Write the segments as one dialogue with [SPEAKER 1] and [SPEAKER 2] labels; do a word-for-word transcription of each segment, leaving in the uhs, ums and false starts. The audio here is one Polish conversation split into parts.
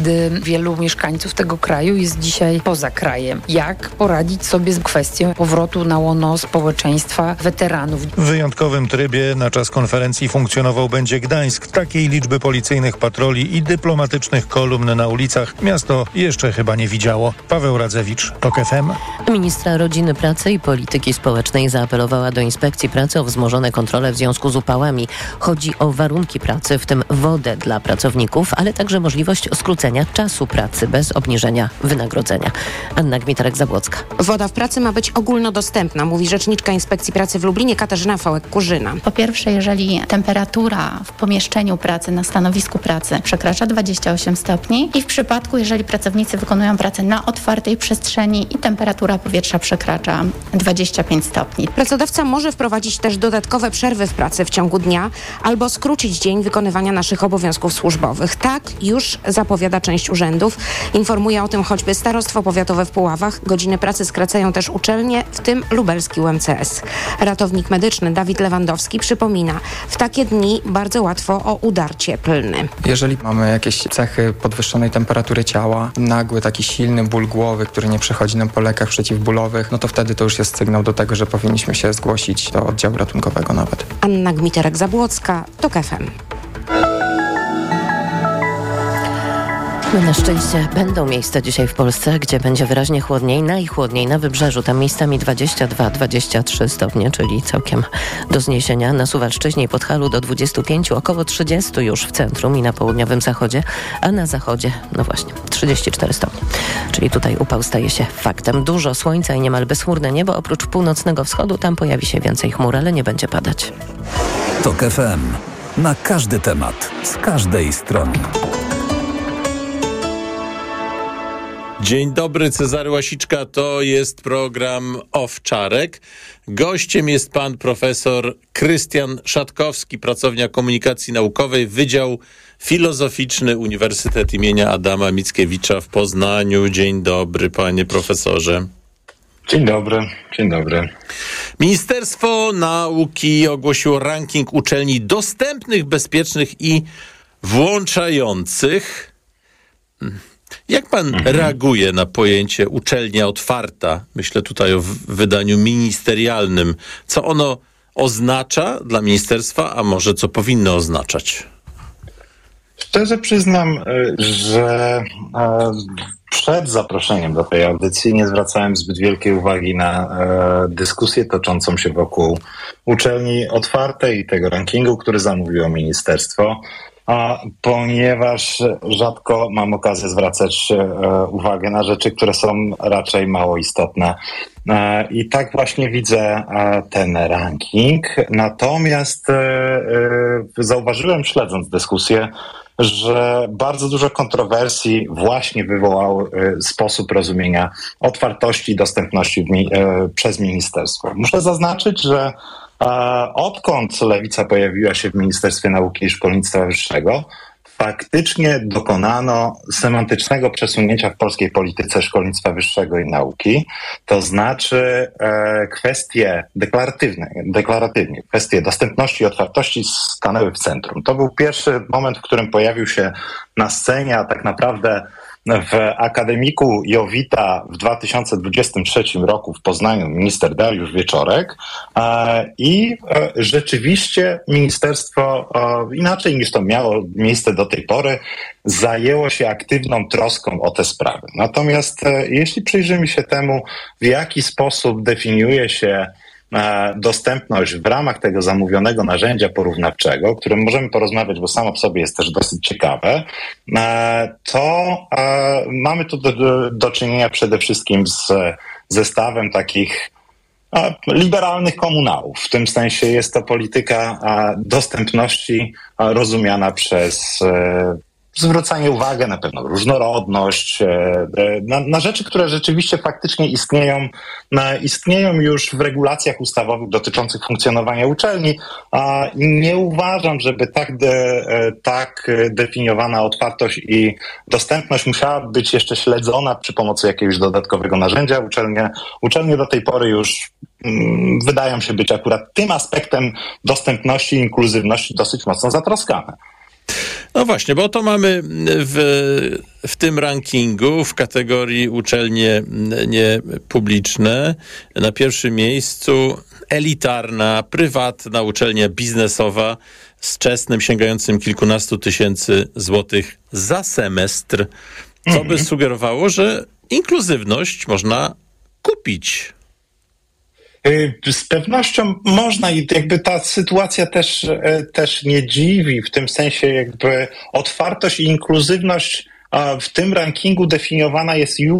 [SPEAKER 1] gdy wielu mieszkańców tego kraju jest dzisiaj poza krajem. Jak poradzić sobie z kwestią powrotu na łono społeczeństwa weteranów?
[SPEAKER 2] W wyjątkowym trybie na czas konferencji funkcjonował będzie Gdańsk. Takiej liczby policyjnych patroli i dyplomatycznych kolumn na ulicach miasto jeszcze chyba nie widziało. Paweł Radzewicz, TOK F M.
[SPEAKER 3] Ministra Rodziny, Pracy i Polityki Społecznej zaapelowała do Inspekcji Pracy o wzmożone kontrole w związku z upałami. Chodzi o warunki pracy, w tym wodę dla pracowników, ale także możliwość skrócenia czasu pracy bez obniżenia wynagrodzenia. Anna Gmiterek-Zabłocka.
[SPEAKER 4] Woda w pracy ma być ogólnodostępna, mówi rzeczniczka Inspekcji Pracy w Lublinie Katarzyna Fałek-Kurzyna.
[SPEAKER 5] Po pierwsze, jeżeli temperatura w pomieszczeniu pracy, na stanowisku pracy przekracza dwadzieścia osiem stopni i w przypadku, jeżeli pracownicy wykonują pracę na otwartej przestrzeni i temperatura powietrza przekracza dwadzieścia pięć stopni.
[SPEAKER 4] Pracodawca może wprowadzić też dodatkowe przerwy w pracy w ciągu dnia albo skrócić dzień wykonywania naszych obowiązków służbowych. Tak już zapowiada część urzędów. Informuje o tym choćby Starostwo Powiatowe w Puławach. Godziny pracy skracają też uczelnie, w tym lubelski U M C S. Ratownik medyczny Dawid Lewandowski przypomina, w takie dni bardzo łatwo o udar cieplny.
[SPEAKER 6] Jeżeli mamy jakieś cechy podwyższonej temperatury ciała, nagły taki silny ból głowy, który nie przechodzi nam po lekach przeciwbólowych, no to wtedy to już jest sygnał do tego, że powinniśmy się zgłosić do oddziału ratunkowego nawet.
[SPEAKER 4] Anna Gmiterek-Zabłocka, TOK F M.
[SPEAKER 3] No na szczęście będą miejsca dzisiaj w Polsce, gdzie będzie wyraźnie chłodniej, najchłodniej na wybrzeżu, tam miejscami dwadzieścia dwa dwadzieścia trzy stopnie, czyli całkiem do zniesienia. Na Suwalszczyźnie i Podhalu do dwudziestu pięciu, około trzydziestu już w centrum i na południowym zachodzie, a na zachodzie, no właśnie, trzydzieści cztery stopnie. Czyli tutaj upał staje się faktem. Dużo słońca i niemal bezchmurne niebo, oprócz północnego wschodu, tam pojawi się więcej chmur, ale nie będzie padać.
[SPEAKER 7] TOK F M. Na każdy temat, z każdej strony.
[SPEAKER 8] Dzień dobry, Cezary Łasiczka, to jest program Owczarek. Gościem jest pan profesor Krystian Szatkowski, pracownia komunikacji naukowej, Wydział Filozoficzny Uniwersytet imienia Adama Mickiewicza w Poznaniu. Dzień dobry, panie profesorze.
[SPEAKER 9] Dzień dobry, dzień dobry.
[SPEAKER 8] Ministerstwo Nauki ogłosiło ranking uczelni dostępnych, bezpiecznych i włączających. Jak pan mhm. reaguje na pojęcie uczelnia otwarta? Myślę tutaj o wydaniu ministerialnym. Co ono oznacza dla ministerstwa, a może co powinno oznaczać?
[SPEAKER 9] Szczerze przyznam, że przed zaproszeniem do tej audycji nie zwracałem zbyt wielkiej uwagi na dyskusję toczącą się wokół uczelni otwartej i tego rankingu, który zamówiło ministerstwo. A ponieważ rzadko mam okazję zwracać e, uwagę na rzeczy, które są raczej mało istotne. E, I tak właśnie widzę e, ten ranking. Natomiast e, e, zauważyłem, śledząc dyskusję, że bardzo dużo kontrowersji właśnie wywołał e, sposób rozumienia otwartości i dostępności w mi, e, przez ministerstwo. Muszę zaznaczyć, że odkąd lewica pojawiła się w Ministerstwie Nauki i Szkolnictwa Wyższego, faktycznie dokonano semantycznego przesunięcia w polskiej polityce szkolnictwa wyższego i nauki. To znaczy e, kwestie deklaratywne, deklaratywnie, kwestie dostępności i otwartości stanęły w centrum. To był pierwszy moment, w którym pojawił się na scenie, a tak naprawdę w akademiku Jowita w dwa tysiące dwudziestym trzecim roku w Poznaniu minister Dariusz Wieczorek i rzeczywiście ministerstwo, inaczej niż to miało miejsce do tej pory, zajęło się aktywną troską o te sprawy. Natomiast jeśli przyjrzymy się temu, w jaki sposób definiuje się dostępność w ramach tego zamówionego narzędzia porównawczego, o którym możemy porozmawiać, bo samo w sobie jest też dosyć ciekawe, to mamy tu do, do czynienia przede wszystkim z zestawem takich liberalnych komunałów. W tym sensie jest to polityka dostępności rozumiana przez zwracanie uwagi na pewną różnorodność, na, na rzeczy, które rzeczywiście faktycznie istnieją, na, istnieją już w regulacjach ustawowych dotyczących funkcjonowania uczelni, a nie uważam, żeby tak, de, tak definiowana otwartość i dostępność musiała być jeszcze śledzona przy pomocy jakiegoś dodatkowego narzędzia. Uczelnie, uczelnie do tej pory już mm, wydają się być akurat tym aspektem dostępności i inkluzywności dosyć mocno zatroskane.
[SPEAKER 8] No właśnie, bo to mamy w, w tym rankingu w kategorii uczelnie niepubliczne na pierwszym miejscu elitarna, prywatna uczelnia biznesowa z czesnym sięgającym kilkunastu tysięcy złotych za semestr, co mhm. by sugerowało, że inkluzywność można kupić.
[SPEAKER 9] Z pewnością można i jakby ta sytuacja też, też nie dziwi, w tym sensie jakby otwartość i inkluzywność w tym rankingu definiowana jest już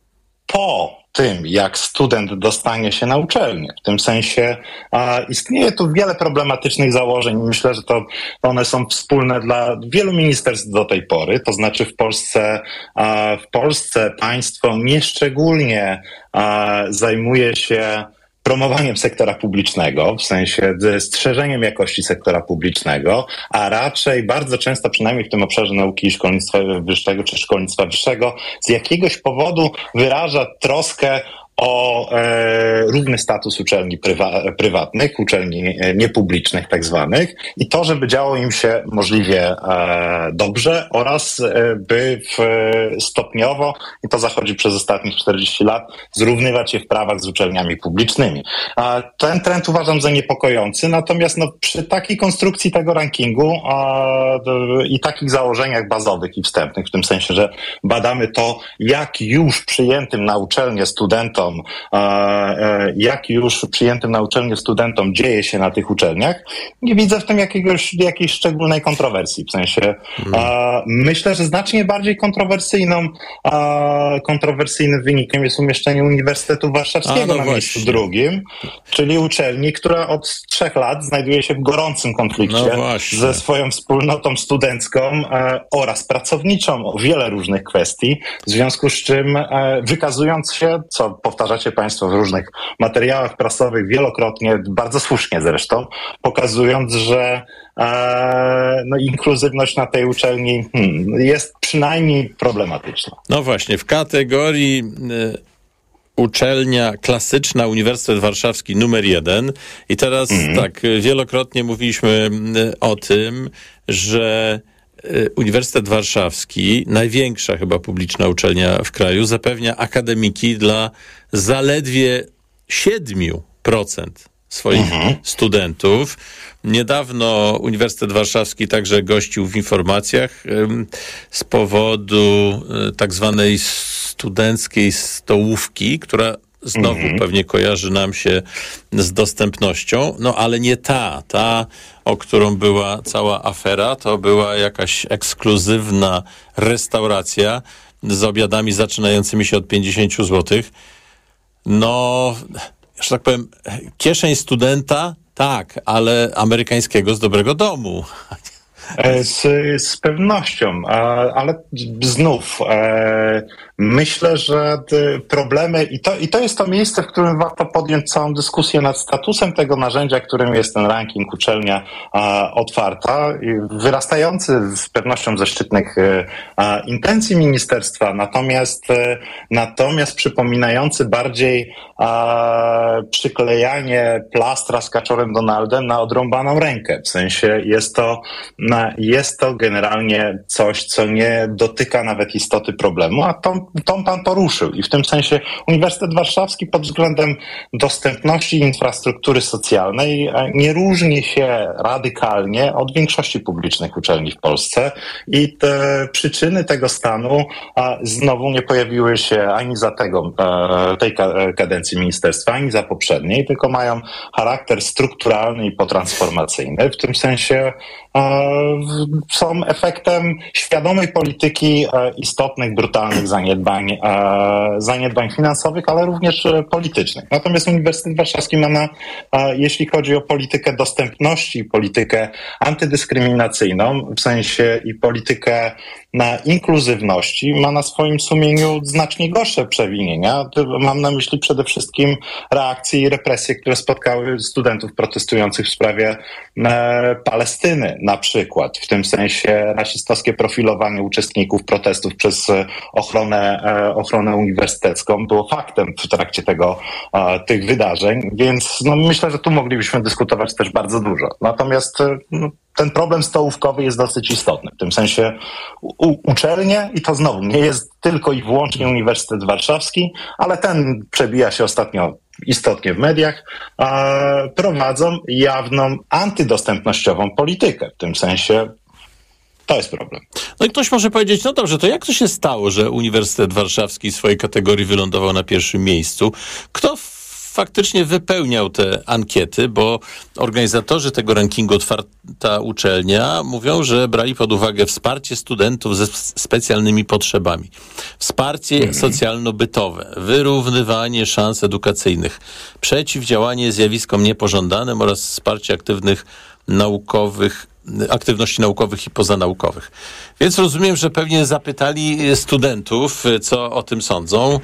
[SPEAKER 9] po tym, jak student dostanie się na uczelnię. W tym sensie a, istnieje tu wiele problematycznych założeń. Myślę, że to one są wspólne dla wielu ministerstw do tej pory. To znaczy w Polsce, a, w Polsce państwo nieszczególnie a, zajmuje się promowaniem sektora publicznego, w sensie strzeżeniem jakości sektora publicznego, a raczej bardzo często, przynajmniej w tym obszarze nauki i szkolnictwa wyższego czy szkolnictwa wyższego, z jakiegoś powodu wyraża troskę o e, równy status uczelni prywa, prywatnych, uczelni niepublicznych tak zwanych i to, żeby działo im się możliwie e, dobrze oraz e, by w, stopniowo, i to zachodzi przez ostatnich czterdzieści lat, zrównywać się w prawach z uczelniami publicznymi. A ten trend uważam za niepokojący, natomiast no, przy takiej konstrukcji tego rankingu a, i takich założeniach bazowych i wstępnych, w tym sensie, że badamy to, jak już przyjętym na uczelnię studentom jak już przyjętym na uczelnię studentom dzieje się na tych uczelniach, nie widzę w tym jakiegoś, jakiejś szczególnej kontrowersji. W sensie hmm. myślę, że znacznie bardziej kontrowersyjną, kontrowersyjnym wynikiem jest umieszczenie Uniwersytetu Warszawskiego A, no na właśnie. miejscu drugim, czyli uczelni, która od trzech lat znajduje się w gorącym konflikcie no ze swoją wspólnotą studencką oraz pracowniczą o wiele różnych kwestii, w związku z czym wykazując się, co powtarzacie Państwo w różnych materiałach prasowych wielokrotnie, bardzo słusznie zresztą, pokazując, że e, no, inkluzywność na tej uczelni hmm, jest przynajmniej problematyczna.
[SPEAKER 8] No właśnie, w kategorii y, uczelnia klasyczna, Uniwersytet Warszawski numer jeden i teraz mm. tak, wielokrotnie mówiliśmy y, o tym, że Uniwersytet Warszawski, największa chyba publiczna uczelnia w kraju, zapewnia akademiki dla zaledwie siedem procent swoich mhm. studentów. Niedawno Uniwersytet Warszawski także gościł w informacjach z powodu tak zwanej studenckiej stołówki, która znowu mm-hmm. pewnie kojarzy nam się z dostępnością, no ale nie ta, ta, o którą była cała afera, to była jakaś ekskluzywna restauracja z obiadami zaczynającymi się od pięćdziesiąt złotych. No, że tak powiem, kieszeń studenta, tak, ale amerykańskiego z dobrego domu.
[SPEAKER 9] Z, z pewnością, ale znów e, myślę, że problemy i to, i to jest to miejsce, w którym warto podjąć całą dyskusję nad statusem tego narzędzia, którym jest ten ranking uczelnia a, otwarta, wyrastający z pewnością ze szczytnych a, intencji ministerstwa, natomiast, e, natomiast przypominający bardziej a, przyklejanie plastra z kaczorem Donaldem na odrąbaną rękę. W sensie jest to Jest to generalnie coś, co nie dotyka nawet istoty problemu, a tą, tą pan poruszył. I w tym sensie Uniwersytet Warszawski pod względem dostępności infrastruktury socjalnej nie różni się radykalnie od większości publicznych uczelni w Polsce i te przyczyny tego stanu znowu nie pojawiły się ani za tego, tej kadencji ministerstwa, ani za poprzedniej, tylko mają charakter strukturalny i potransformacyjny. W tym sensie są efektem świadomej polityki istotnych, brutalnych zaniedbań, zaniedbań finansowych, ale również politycznych. Natomiast Uniwersytet Warszawski ma na, jeśli chodzi o politykę dostępności, politykę antydyskryminacyjną, w sensie i politykę na inkluzywności, ma na swoim sumieniu znacznie gorsze przewinienia. Mam na myśli przede wszystkim reakcje i represje, które spotkały studentów protestujących w sprawie Palestyny. na przykład, w tym sensie rasistowskie profilowanie uczestników protestów przez ochronę, ochronę uniwersytecką było faktem w trakcie tego, tych wydarzeń, więc no, myślę, że tu moglibyśmy dyskutować też bardzo dużo. Natomiast no, ten problem stołówkowy jest dosyć istotny. W tym sensie u, uczelnie, i to znowu nie jest tylko i wyłącznie Uniwersytet Warszawski, ale ten przebija się ostatnio istotnie w mediach, a prowadzą jawną antydostępnościową politykę. W tym sensie to jest problem.
[SPEAKER 8] No i ktoś może powiedzieć, no dobrze, to jak to się stało, że Uniwersytet Warszawski w swojej kategorii wylądował na pierwszym miejscu? Kto faktycznie wypełniał te ankiety, bo organizatorzy tego rankingu Otwarta Uczelnia mówią, że brali pod uwagę wsparcie studentów ze specjalnymi potrzebami, wsparcie mhm. socjalno-bytowe, wyrównywanie szans edukacyjnych, przeciwdziałanie zjawiskom niepożądanym oraz wsparcie aktywnych naukowych aktywności naukowych i pozanaukowych. Więc rozumiem, że pewnie zapytali studentów, co o tym sądzą.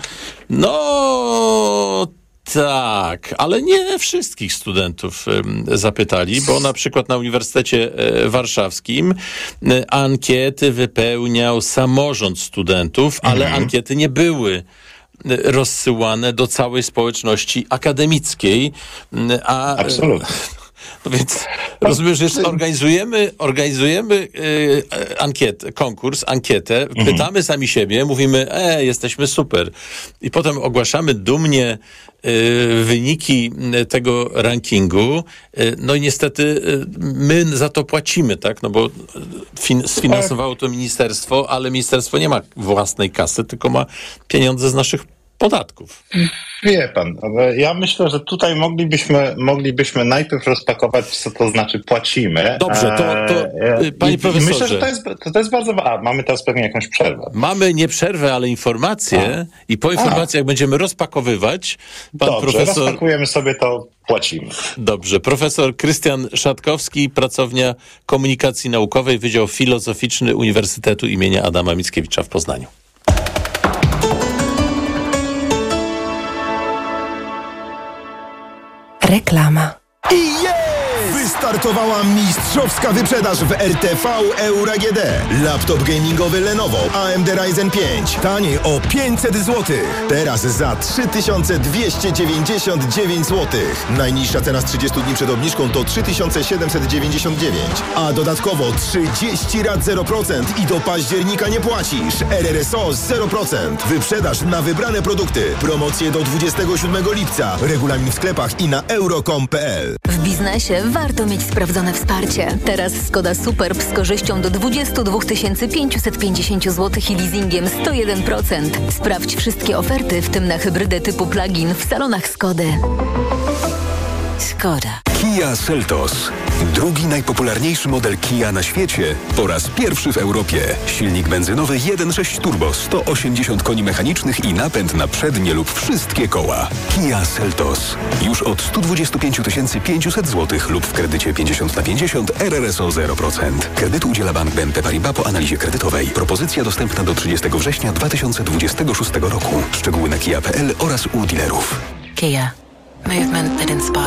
[SPEAKER 8] No tak, ale nie wszystkich studentów zapytali, bo na przykład na Uniwersytecie Warszawskim ankiety wypełniał samorząd studentów, ale mhm. ankiety nie były rozsyłane do całej społeczności akademickiej. A
[SPEAKER 9] absolutnie.
[SPEAKER 8] No więc rozumiem, że jeszcze organizujemy, organizujemy y, ankietę, konkurs, ankietę, mhm. pytamy sami siebie, mówimy, e, jesteśmy super. I potem ogłaszamy dumnie y, wyniki tego rankingu. Y, no i niestety y, my za to płacimy, tak? No bo fin- sfinansowało to ministerstwo, ale ministerstwo nie ma własnej kasy, tylko ma pieniądze z naszych podatków.
[SPEAKER 9] Wie pan, ja myślę, że tutaj moglibyśmy, moglibyśmy najpierw rozpakować, co to znaczy płacimy.
[SPEAKER 8] Dobrze, to, to panie I, profesorze.
[SPEAKER 9] Myślę, że to jest, to, to jest bardzo... A, mamy teraz pewnie jakąś przerwę.
[SPEAKER 8] Mamy nie przerwę, ale informacje a. i po informacjach a. będziemy rozpakowywać. Pan
[SPEAKER 9] Dobrze,
[SPEAKER 8] profesor...
[SPEAKER 9] rozpakujemy sobie, to płacimy.
[SPEAKER 8] Dobrze. Profesor Krystian Szatkowski, pracownia komunikacji naukowej, Wydział Filozoficzny Uniwersytetu imienia Adama Mickiewicza w Poznaniu.
[SPEAKER 10] Reklama.
[SPEAKER 11] I jest! Wystartowała mistrzowska wyprzedaż w R T V Euro A G D. Laptop gamingowy Lenovo A M D Ryzen pięć. Taniej o pięćset złotych. Teraz za trzy tysiące dwieście dziewięćdziesiąt dziewięć złotych. Najniższa cena z trzydziestu dni przed obniżką to trzy tysiące siedemset dziewięćdziesiąt dziewięć. A dodatkowo trzydzieści rat zero procent i do października nie płacisz. R R S O zero procent. Wyprzedaż na wybrane produkty. Promocje do dwudziestego siódmego lipca. Regulamin w sklepach i na euro kropka com kropka p l.
[SPEAKER 12] W biznesie warto mieć sprawdzone wsparcie. Teraz Skoda Superb z korzyścią do dwadzieścia dwa tysiące pięćset pięćdziesiąt złotych i leasingiem sto jeden procent. Sprawdź wszystkie oferty, w tym na hybrydę typu plug-in w salonach Skody. Skoda.
[SPEAKER 13] Kia Seltos. Drugi najpopularniejszy model Kia na świecie po raz pierwszy w Europie. Silnik benzynowy jeden przecinek sześć turbo, sto osiemdziesiąt koni mechanicznych i napęd na przednie lub wszystkie koła. Kia Seltos. Już od sto dwadzieścia pięć tysięcy pięćset złotych lub w kredycie pięćdziesiąt na pięćdziesiąt R R S O zero procent. Kredytu udziela bank B N P Paribas po analizie kredytowej. Propozycja dostępna do trzydziestego września dwa tysiące dwudziestego szóstego roku. Szczegóły na kia kropka p l oraz u dealerów.
[SPEAKER 12] Kia. Movement that inspires.